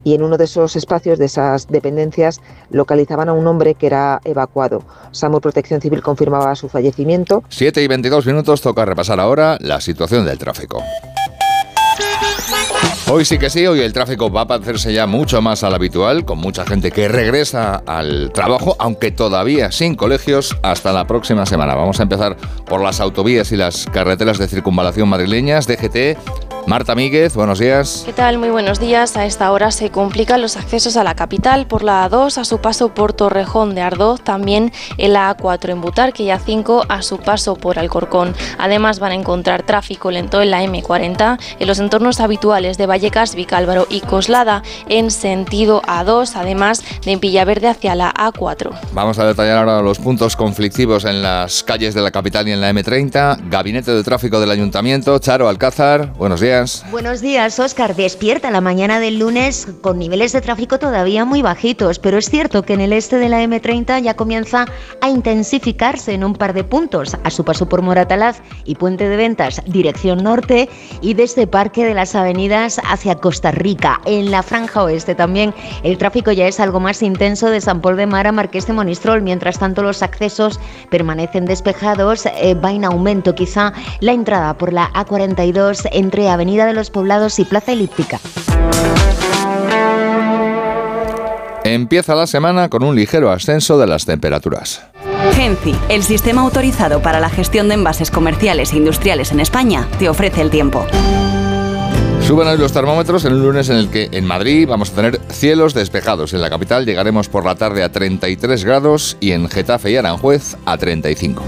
y en uno de esos espacios, de esas dependencias, localizaban a un hombre que era evacuado. SAMUR Protección Civil confirmaba su fallecimiento. 7:22, toca repasar ahora la situación del tráfico. Hoy sí que sí, hoy el tráfico va a parecerse ya mucho más al habitual, con mucha gente que regresa al trabajo, aunque todavía sin colegios, hasta la próxima semana. Vamos a empezar por las autovías y las carreteras de circunvalación madrileñas. DGT, Marta Míguez, buenos días. ¿Qué tal? Muy buenos días. A esta hora se complican los accesos a la capital por la A2 a su paso por Torrejón de Ardoz, también en la A4 en Butarque y A5 a su paso por Alcorcón. Además van a encontrar tráfico lento en la M40 en los entornos habituales de Vallecas, Vicálvaro y Coslada en sentido A2, además de en Villaverde hacia la A4. Vamos a detallar ahora los puntos conflictivos en las calles de la capital y en la M30. Gabinete de Tráfico del Ayuntamiento, Charo Alcázar, buenos días. Buenos días, Óscar. Despierta la mañana del lunes con niveles de tráfico todavía muy bajitos, pero es cierto que en el este de la M30 ya comienza a intensificarse en un par de puntos, a su paso por Moratalaz y Puente de Ventas, dirección norte, y desde Parque de las Avenidas hacia Costa Rica. En la franja oeste también el tráfico ya es algo más intenso de Sant Pol de Mar a Marqués de Monistrol. Mientras tanto, los accesos permanecen despejados, va en aumento quizá la entrada por la A42 entre Avenida de los Poblados y Plaza Elíptica. Empieza la semana con un ligero ascenso de las temperaturas. Genci, el sistema autorizado para la gestión de envases comerciales e industriales en España, te ofrece el tiempo. Suben hoy los termómetros en un lunes en el que en Madrid vamos a tener cielos despejados. En la capital llegaremos por la tarde a 33 grados y en Getafe y Aranjuez a 35.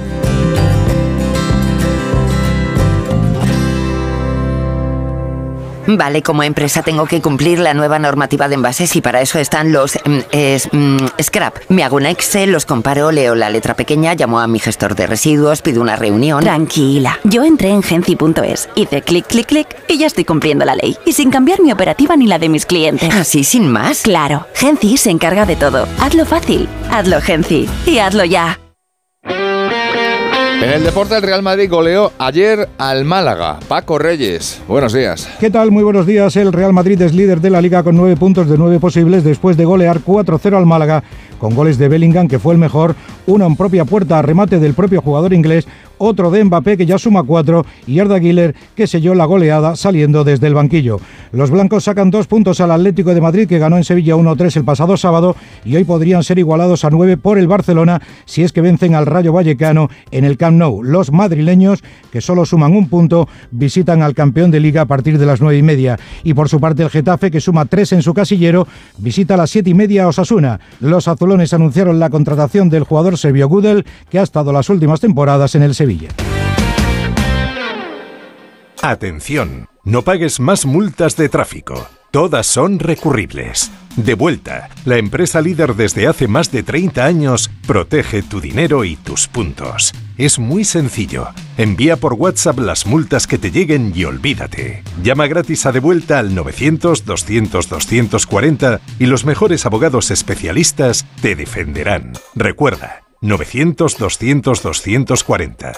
Vale, como empresa tengo que cumplir la nueva normativa de envases y para eso están los scrap. Me hago un Excel, los comparo, leo la letra pequeña, llamo a mi gestor de residuos, pido una reunión. Tranquila, yo entré en genci.es, hice clic, clic, clic y ya estoy cumpliendo la ley. Y sin cambiar mi operativa ni la de mis clientes. ¿Así sin más? Claro, Genci se encarga de todo. Hazlo fácil, hazlo Genci y hazlo ya. En el deporte, el Real Madrid goleó ayer al Málaga. Paco Reyes, buenos días. ¿Qué tal? Muy buenos días. El Real Madrid es líder de la Liga con 9 puntos de 9 posibles después de golear 4-0 al Málaga, con goles de Bellingham, que fue el mejor, uno en propia puerta a remate del propio jugador inglés, otro de Mbappé, que ya suma 4, y Arda Güler, que selló la goleada saliendo desde el banquillo. Los blancos sacan 2 puntos al Atlético de Madrid, que ganó en Sevilla 1-3 el pasado sábado, y hoy podrían ser igualados a 9 por el Barcelona si es que vencen al Rayo Vallecano en el Camp Nou. Los madrileños, que solo suman 1 punto, visitan al campeón de Liga a partir de las 9:30. Y por su parte el Getafe, que suma 3 en su casillero, visita a las 7:30 a Osasuna. Los azulones anunciaron la contratación del jugador serbio Gudel, que ha estado las últimas temporadas en el Sevilla. Atención, no pagues más multas de tráfico. Todas son recurribles. Devuelta, la empresa líder desde hace más de 30 años, protege tu dinero y tus puntos. Es muy sencillo. Envía por WhatsApp las multas que te lleguen y olvídate. Llama gratis a Devuelta al 900-200-240 y los mejores abogados especialistas te defenderán. Recuerda, 900-200-240,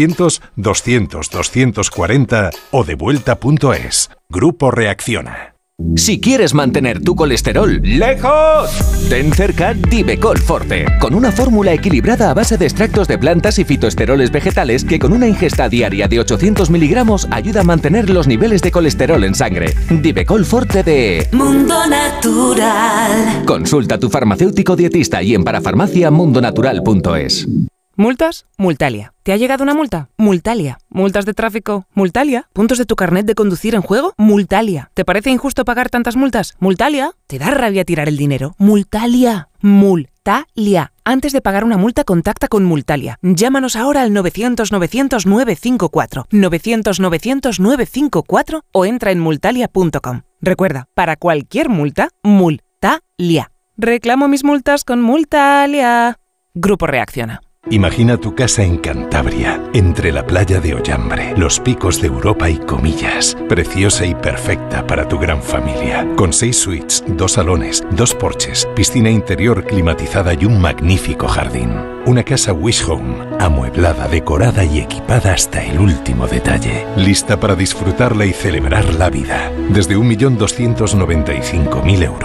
900-200-240 o devuelta.es. Grupo Reacciona. Si quieres mantener tu colesterol lejos, ten cerca Divecol Forte, con una fórmula equilibrada a base de extractos de plantas y fitoesteroles vegetales que con una ingesta diaria de 800 miligramos ayuda a mantener los niveles de colesterol en sangre. Divecol Forte de Mundo Natural. Consulta a tu farmacéutico dietista y en parafarmaciamundonatural.es. ¿Multas? Multalia. ¿Te ha llegado una multa? Multalia. ¿Multas de tráfico? Multalia. ¿Puntos de tu carnet de conducir en juego? Multalia. ¿Te parece injusto pagar tantas multas? Multalia. ¿Te da rabia tirar el dinero? Multalia. Multalia. Antes de pagar una multa, contacta con Multalia. Llámanos ahora al 900-900-954, 900-900-954 o entra en multalia.com. Recuerda, para cualquier multa, Multalia. Reclamo mis multas con Multalia. Grupo Reacciona. Imagina tu casa en Cantabria, entre la playa de Ollambre, los picos de Europa y Comillas. Preciosa y perfecta para tu gran familia. Con 6 suites, 2 salones, 2 porches, piscina interior climatizada y un magnífico jardín. Una casa Wish Home, amueblada, decorada y equipada hasta el último detalle. Lista para disfrutarla y celebrar la vida. Desde 1.295.000 euros.